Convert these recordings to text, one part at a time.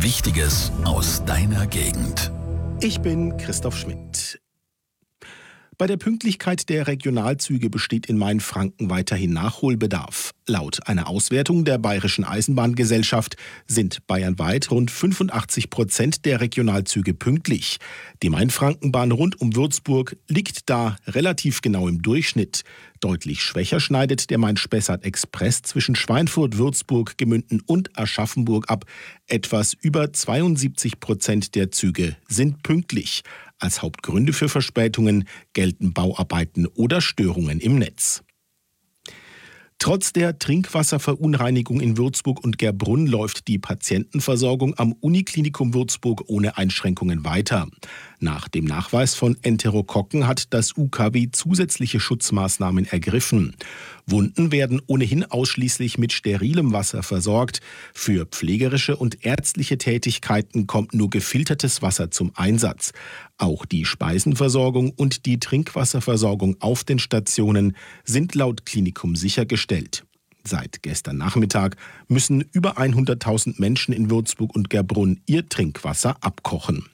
Wichtiges aus deiner Gegend. Ich bin Christoph Schmidt. Bei der Pünktlichkeit der Regionalzüge besteht in Mainfranken weiterhin Nachholbedarf. Laut einer Auswertung der Bayerischen Eisenbahngesellschaft sind bayernweit rund 85% der Regionalzüge pünktlich. Die Mainfrankenbahn rund um Würzburg liegt da relativ genau im Durchschnitt. Deutlich schwächer schneidet der Main-Spessart-Express zwischen Schweinfurt, Würzburg, Gemünden und Aschaffenburg ab. Etwas über 72% der Züge sind pünktlich. Als Hauptgründe für Verspätungen gelten Bauarbeiten oder Störungen im Netz. Trotz der Trinkwasserverunreinigung in Würzburg und Gerbrunn läuft die Patientenversorgung am Uniklinikum Würzburg ohne Einschränkungen weiter. Nach dem Nachweis von Enterokokken hat das UKW zusätzliche Schutzmaßnahmen ergriffen. Wunden werden ohnehin ausschließlich mit sterilem Wasser versorgt. Für pflegerische und ärztliche Tätigkeiten kommt nur gefiltertes Wasser zum Einsatz. Auch die Speisenversorgung und die Trinkwasserversorgung auf den Stationen sind laut Klinikum sichergestellt. Seit gestern Nachmittag müssen über 100.000 Menschen in Würzburg und Gerbrunn ihr Trinkwasser abkochen.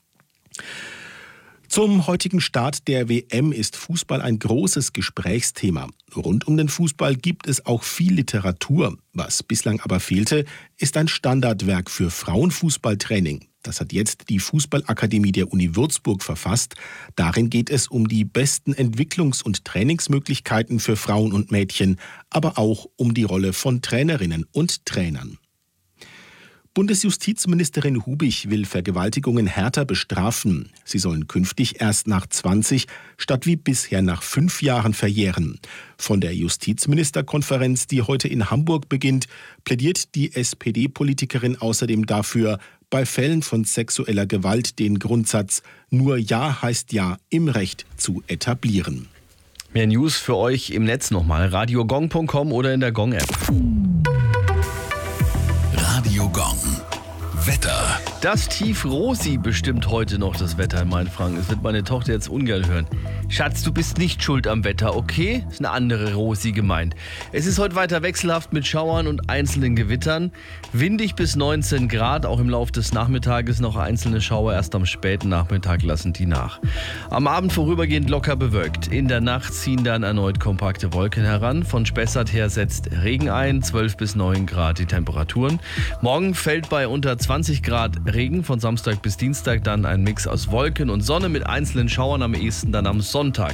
Zum heutigen Start der WM ist Fußball ein großes Gesprächsthema. Rund um den Fußball gibt es auch viel Literatur. Was bislang aber fehlte, ist ein Standardwerk für Frauenfußballtraining. Das hat jetzt die Fußballakademie der Uni Würzburg verfasst. Darin geht es um die besten Entwicklungs- und Trainingsmöglichkeiten für Frauen und Mädchen, aber auch um die Rolle von Trainerinnen und Trainern. Bundesjustizministerin Hubich will Vergewaltigungen härter bestrafen. Sie sollen künftig erst nach 20 statt wie bisher nach 5 Jahren verjähren. Von der Justizministerkonferenz, die heute in Hamburg beginnt, plädiert die SPD-Politikerin außerdem dafür, bei Fällen von sexueller Gewalt den Grundsatz "Nur Ja heißt Ja" im Recht zu etablieren. Mehr News für euch im Netz nochmal. radiogong.com oder in der Gong-App. Radio Gong. Wetter. Das Tief Rosi bestimmt heute noch das Wetter in Mainfranken. Das wird meine Tochter jetzt ungern hören. Schatz, du bist nicht schuld am Wetter, okay? Ist eine andere Rosi gemeint. Es ist heute weiter wechselhaft mit Schauern und einzelnen Gewittern. Windig bis 19 Grad, auch im Laufe des Nachmittages noch einzelne Schauer. Erst am späten Nachmittag lassen die nach. Am Abend vorübergehend locker bewölkt. In der Nacht ziehen dann erneut kompakte Wolken heran. Von Spessart her setzt Regen ein, 12 bis 9 Grad die Temperaturen. Morgen fällt bei unter 20 Grad Regen, von Samstag bis Dienstag dann ein Mix aus Wolken und Sonne mit einzelnen Schauern, am ehesten dann am Sonntag.